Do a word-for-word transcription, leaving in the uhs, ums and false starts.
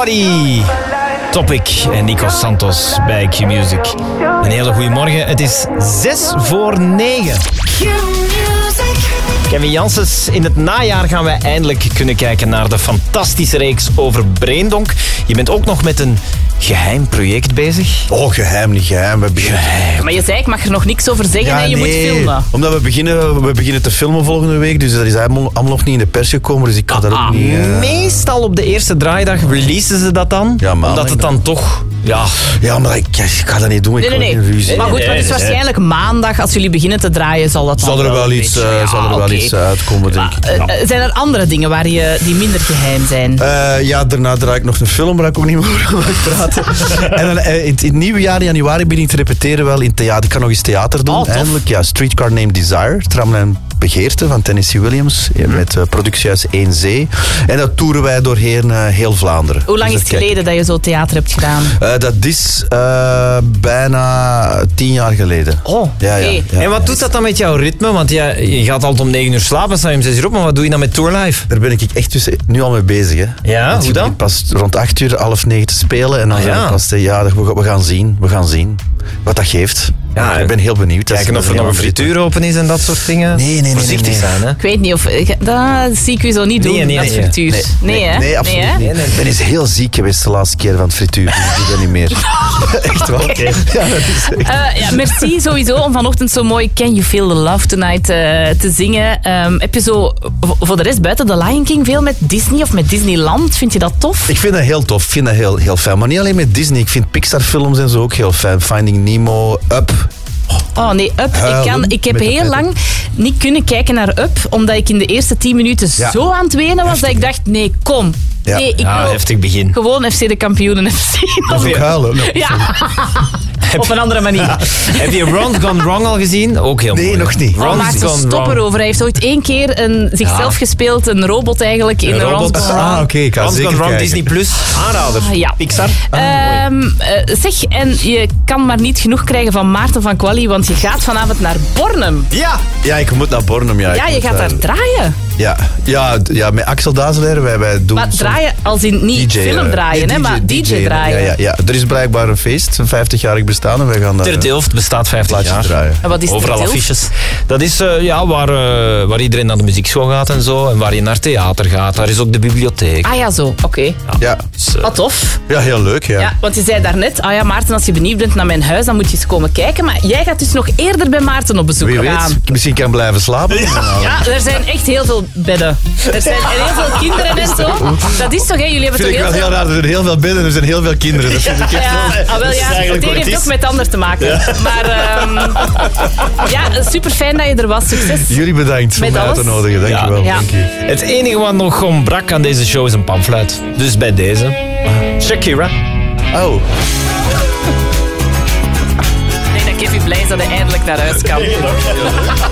Body. Topic en Nico Santos bij Q-Music. Een hele goede morgen. Het is zes voor negen. Kevin Janssens, in het najaar gaan wij eindelijk kunnen kijken naar de fantastische reeks over Braindonk. Je bent ook nog met een geheim project bezig. Oh, geheim, niet geheim. We beginnen... geheim. Maar je zei, ik mag er nog niks over zeggen ja, en je nee, moet filmen. Omdat we beginnen, we beginnen te filmen volgende week, dus dat is allemaal nog niet in de pers gekomen, dus ik kan ah, dat ook niet... Uh... Meestal op de eerste draaidag releasen ze dat dan, ja, man, omdat het dan toch... Ja, ja maar ik, ik ga dat niet doen. Ik nee, nee, nee. ruzie. Maar goed, maar het is waarschijnlijk maandag, als jullie beginnen te draaien, zal dat zal er wel, wel iets, uh, ja, zal er wel okay. iets uitkomen, denk ik. Maar, uh, zijn er andere dingen waar je, die minder geheim zijn? Uh, ja, daarna draai ik nog een film waar ik ook niet meer over mag praten. En dan, uh, in, in het nieuwe jaar, in januari, begin ik te repeteren wel in theater. Ik kan nog eens theater doen, oh, eindelijk. Ja, Streetcar Named Desire, Tramlijn Begeerte van Tennessee Williams, mm. met uh, productiehuis één zee. En dat toeren wij doorheen uh, heel Vlaanderen. Hoe lang dus is het geleden kijk. dat je zo theater hebt gedaan? Uh, dat is uh, bijna tien jaar geleden. Oh, ja, ja, okay. ja. En wat doet dat dan met jouw ritme? Want ja, je gaat altijd om negen uur slapen, sta je om zes uur op, maar wat doe je dan met Tourlife? Daar ben ik echt dus nu al mee bezig. Hè. Ja, want hoe dan? Pas rond acht uur, half negen te spelen en dan ah, ja. pas, ja, we, we gaan zien, we gaan zien wat dat geeft. Ja, ik ben heel benieuwd. Kijken of er nog een frituur open is en dat soort dingen. Nee, nee, nee. Voorzichtig nee, nee. zijn, hè? Ik weet niet of... Dat zie ik u zo niet doen, nee, nee, dat nee, frituur. Nee, nee, nee, hè? Nee, absoluut nee, niet. Nee, nee. Ik ben eens heel ziek geweest de laatste keer van het frituur. Dus ik doe dat niet meer. Echt wel. Okay. Ja, dat is echt... Uh, ja, merci sowieso om vanochtend zo mooi Can You Feel the Love Tonight uh, te zingen. Um, heb je zo voor de rest buiten The Lion King veel met Disney of met Disneyland? Vind je dat tof? Ik vind dat heel tof. Ik vind dat heel, heel fijn. Maar niet alleen met Disney. Ik vind Pixar films en zo ook heel fijn. Finding Nemo, Up... Oh nee, Up. Ik, kan, ik heb heel lang niet kunnen kijken naar Up, omdat ik in de eerste tien minuten ja. zo aan het wenen was heftig. Dat ik dacht, nee, kom. Ja. Nee, ik ja, wil heftig begin. Gewoon F C de kampioenen F C. Of ik huilen. No. Ja. Op een andere manier. Ja. Heb je Ron's Gone Wrong al gezien? Ook heel nee, mooi. Nee, nog niet. Oh, maar stop erover. Hij heeft ooit één keer een, zichzelf ja. gespeeld, een robot eigenlijk, in een Ron's Gone Wrong. Ah, oké. Okay, Ron's Gone Wrong, Disney Plus. Aanrader. Ah, ja. Pixar. Ah, um, uh, zeg, en je kan maar niet genoeg krijgen van Maarten van Quali, want je gaat vanavond naar Bornem. Ja. Ja, ik moet naar Bornem. Ja, ja je gaat daar uh, draaien. Ja, ja, ja, met Axel Dazelaar. Wij, wij doen maar draaien als in niet D J, film draaien, nee, hè, maar D J, D J draaien. Ja, ja, ja, er is blijkbaar een feest, een vijftigjarig bestaan. En wij gaan daar... Ter Delft bestaat vijftig jaar. Draaien. En wat is overal Ter Delft? Affiches. Dat is uh, ja, waar, uh, waar iedereen naar de muziekschool gaat en zo. En waar je naar theater gaat. Daar is ook de bibliotheek. Ah ja, zo. Oké. Okay. Ja. Ja. Dus, uh, wat tof. Ja, heel leuk. Ja. Ja, want je zei daarnet, ah ja, Maarten, als je benieuwd bent naar mijn huis, dan moet je eens komen kijken. Maar jij gaat dus nog eerder bij Maarten op bezoek Wie weet, gaan. misschien kan blijven slapen. Ja. Ja, er zijn echt heel veel bedden. Er zijn heel veel kinderen en zo. Dat is toch, hè? Jullie hebben vind toch heel ik wel veel... heel raar. Er zijn heel veel bedden, er zijn heel veel kinderen. Dat vind ik echt ja, wel... ah, wel, ja, het een heeft ook met ander te maken. Ja. Maar um, ja, super fijn dat je er was. Succes. Jullie bedankt om mij uit te nodigen. Dank je wel. Ja. Dank je. Het enige wat nog ontbrak aan deze show is een pamfluit. Dus bij deze. Shakira. Oh. Ik denk dat Kevin blij is dat hij eindelijk naar huis kan.